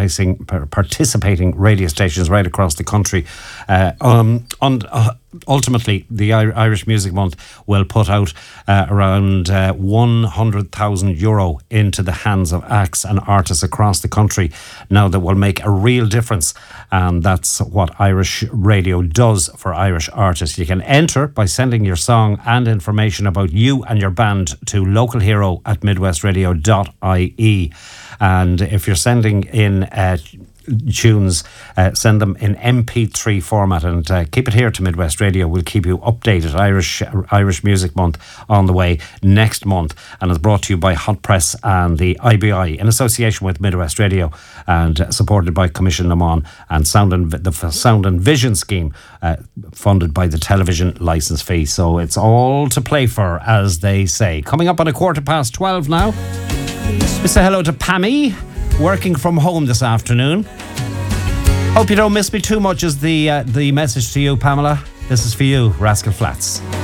participating radio stations right across the country. Ultimately, the Irish Music Month will put out around €100,000 into the hands of acts and artists across the country. Now that will make a real difference, and that's what Irish radio does for Irish artists. You can enter by sending your song and information about you and your band to localhero@midwestradio.ie. And if you're sending in tunes, send them in MP3 format, and keep it here to Midwest Radio. We'll keep you updated. Irish Music Month on the way next month, and it's brought to you by Hot Press and the IBI in association with Midwest Radio, and supported by Commission Lamon and the Sound and Vision Scheme, funded by the television licence fee. So it's all to play for, as they say. Coming up on 12:15 now, we say hello to Pammy, working from home this afternoon. Hope you don't miss me too much is the message to you, Pamela. This is for you, Rascal Flatts.